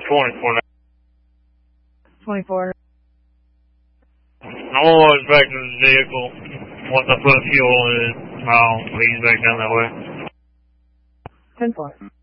24. 24. I'm almost back to the vehicle. Once I put fuel in it, I'll lead back down that way. 10-4.